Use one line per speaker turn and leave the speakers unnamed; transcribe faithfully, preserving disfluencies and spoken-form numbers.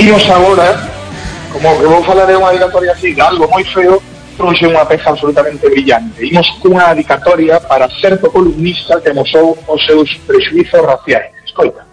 Imos agora, como que vou falar de unha dedicatoria así, algo moi feo, trouxe unha peza absolutamente brillante. Imos cunha dedicatoria para certo columnista que mosou os seus prexuizos raciais. Escoita.